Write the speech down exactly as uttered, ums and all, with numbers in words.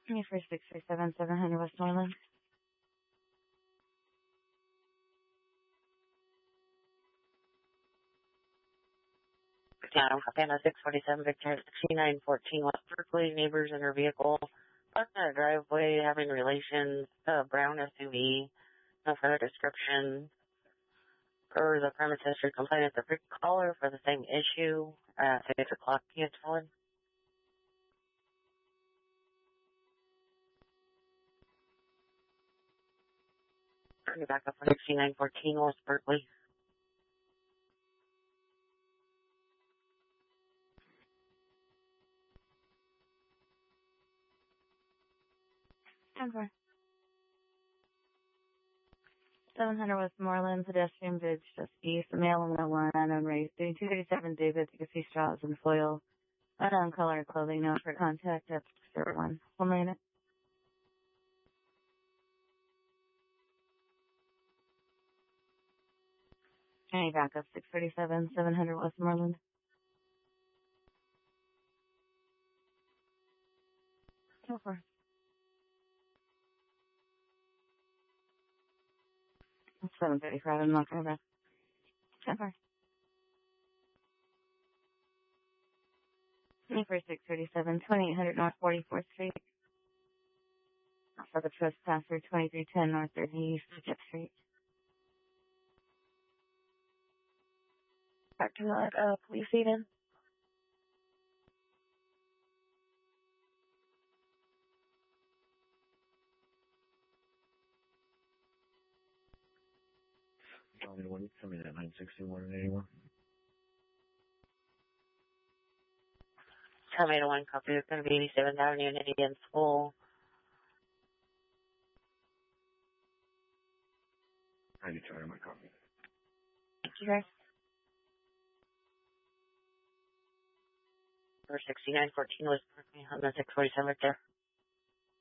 Me for six three seven seven hundred Westmoreland. Town, Havana six forty-seven, Victor sixty-nine fourteen West Berkeley. Neighbors in her vehicle, parked in a driveway, having relations. Uh, brown S U V. No further description. Per the premise history complainant, the frequent caller for the same issue at six o'clock. Can you tell him? Turn it back up for sixty-nine fourteen West Berkeley. Denver. seven hundred Westmoreland, pedestrian bridge just east, male and no one, unknown race. Doing two thirty-seven David, you can see straws and foil. Unknown color clothing, no for contact, up zero one. One minute. Any backup, six thirty-seven, seven hundred Westmoreland. Over. seven thirty-five, I'm not going to rest. Over. Me for six thirty-seven, twenty-eight hundred North forty-fourth Street. For the trespasser, twenty-three ten North thirty East, Jet Street. Back to the uh, police even. Tell me when you come in at nine sixty-one and eighty-one. Tomato one copy. It's going to be eighty-seventh Avenue and Indian School. I need to try my copy. Thank you, guys. For sixty-nine fourteen West Berkeley, on the six forty-seven right there.